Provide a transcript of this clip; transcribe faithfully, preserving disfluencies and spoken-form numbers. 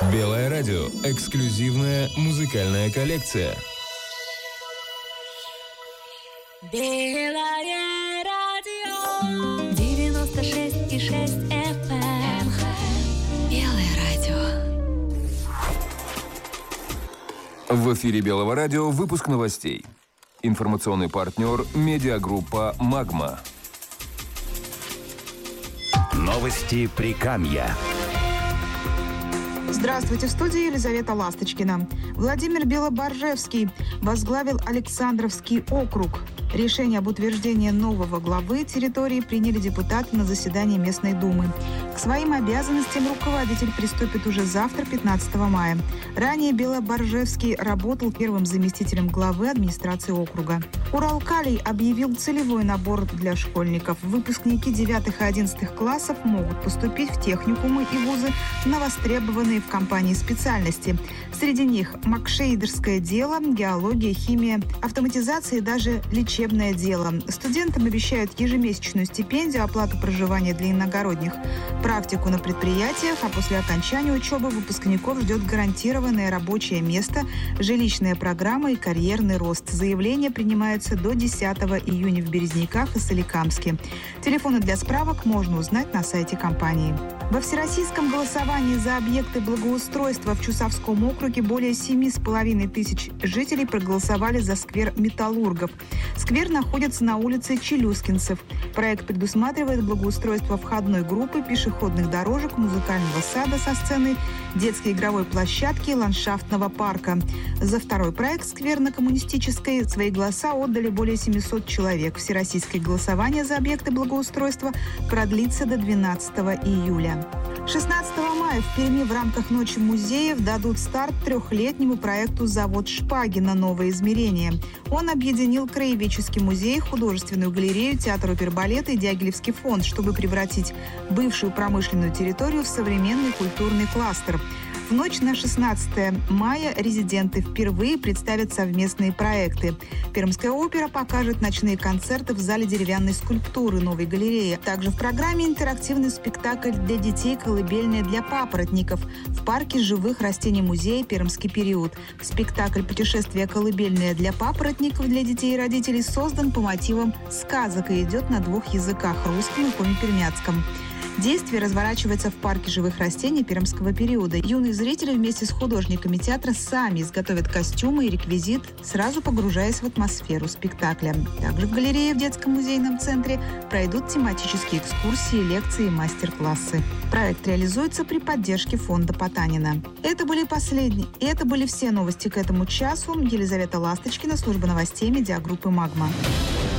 Белое радио. Эксклюзивная музыкальная коллекция. Белое радио девяносто шесть и шесть эф эм. Белое радио. В эфире Белого радио выпуск новостей. Информационный партнер – медиагруппа «Магма». Новости Прикамья. Здравствуйте, в студии Елизавета Ласточкина. Владимир Белоборжевский возглавил Александровский округ. Решение об утверждении нового главы территории приняли депутаты на заседании местной думы. К своим обязанностям руководитель приступит уже завтра, пятнадцатого мая. Ранее Белоборжевский работал первым заместителем главы администрации округа. Уралкалий объявил целевой набор для школьников. Выпускники девятых и одиннадцатых классов могут поступить в техникумы и вузы на востребованные в компании специальности. Среди них макшейдерское дело, геология, химия, автоматизация и даже лечебное дело. Студентам обещают ежемесячную стипендию, оплату проживания для иногородних, практику на предприятиях, а после окончания учебы выпускников ждет гарантированное рабочее место, жилищная программа и карьерный рост. Заявление принимается до десятого июня в Березниках и Соликамске. Телефоны для справок можно узнать на сайте компании. Во всероссийском голосовании за объекты благоустройства в Чусовском округе более семи с половиной тысяч жителей проголосовали за сквер Металлургов. Сквер находится на улице Челюскинцев. Проект предусматривает благоустройство входной группы, пешеходных дорожек, музыкального сада со сценой, детской игровой площадки и ландшафтного парка. За второй проект «Сквер на Коммунистической» свои голоса отдали более семисот человек. Всероссийское голосование за объекты благоустройства продлится до двенадцатого июля. шестнадцатого мая в Перми в рамках Ночи музеев дадут старт трехлетнему проекту «Завод Шпагина. Новое измерение». Он объединил Краеведческий музей, художественную галерею, театр опербалета и Дягилевский фонд, чтобы превратить бывшую промышленную территорию в современный культурный кластер. В ночь на шестнадцатое мая резиденты впервые представят совместные проекты. Пермская опера покажет ночные концерты в зале деревянной скульптуры новой галереи. Также в программе интерактивный спектакль для детей «Колыбельная для папоротников» в парке живых растений музея «Пермский период». Спектакль «Путешествие колыбельная для папоротников» для детей и родителей создан по мотивам сказок и идет на двух языках – русском и коми-пермяцком. Действие разворачивается в парке живых растений Пермского периода. Юные зрители вместе с художниками театра сами изготовят костюмы и реквизит, сразу погружаясь в атмосферу спектакля. Также в галерее в детском музейном центре пройдут тематические экскурсии, лекции и мастер-классы. Проект реализуется при поддержке фонда Потанина. Это были последние. И это были все новости к этому часу. Елизавета Ласточкина, служба новостей медиагруппы «Магма».